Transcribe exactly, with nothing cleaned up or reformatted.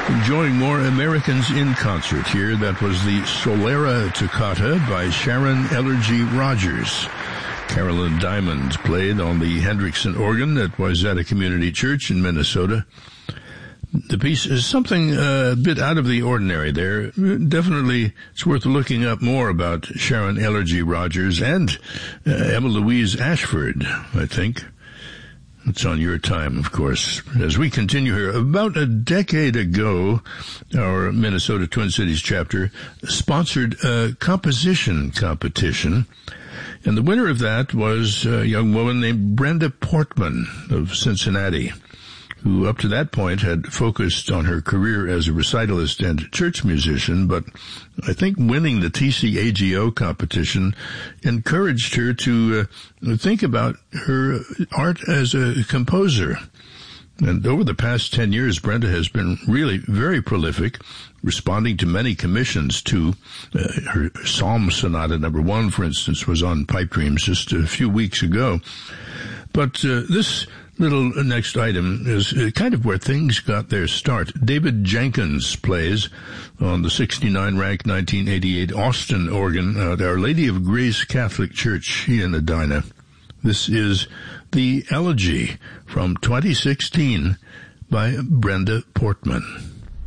Enjoying more Americans in concert here. That was the Solera Toccata by Sharon Ellergy Rogers. Carolyn Diamond played on the Hendrickson organ at Wayzata Community Church in Minnesota. The piece is something uh, a bit out of the ordinary there. Definitely it's worth looking up more about Sharon Ellergy Rogers and uh, Emma Louise Ashford, I think. It's on your time, of course. As we continue here, about a decade ago, our Minnesota Twin Cities chapter sponsored a composition competition. And the winner of that was a young woman named Brenda Portman of Cincinnati, who up to that point had focused on her career as a recitalist and church musician, but I think winning the T C A G O competition encouraged her to uh, think about her art as a composer. And over the past ten years, Brenda has been really very prolific, responding to many commissions too. Uh, her Psalm Sonata number one, for instance, was on Pipe Dreams just a few weeks ago. But uh, this little next item is kind of where things got their start. David Jenkins plays on the sixty-nine ranked nineteen eighty-eight Austin organ at Our Lady of Grace Catholic Church in Edina. This is the Elegy from twenty sixteen by Brenda Portman.